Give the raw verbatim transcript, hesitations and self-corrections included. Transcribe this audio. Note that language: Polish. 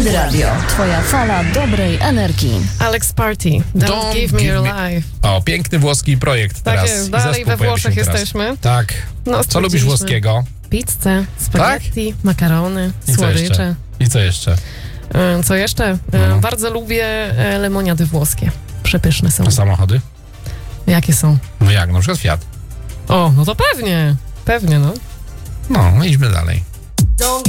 Błędy Radio. Twoja fala dobrej energii. Alex Party. Don't, Don't give me your me... life. O, piękny włoski projekt tak teraz. Jest, dalej we Włoszech jesteśmy. Tak. No, co lubisz włoskiego? Pizzę, spaghetti, tak? makarony, I słodycze. I co jeszcze? Co jeszcze? No. Bardzo lubię lemoniady włoskie. Przepyszne są. A samochody? Jakie są? No jak? Na przykład Fiat. O, no to pewnie. Pewnie, no. No, idźmy dalej.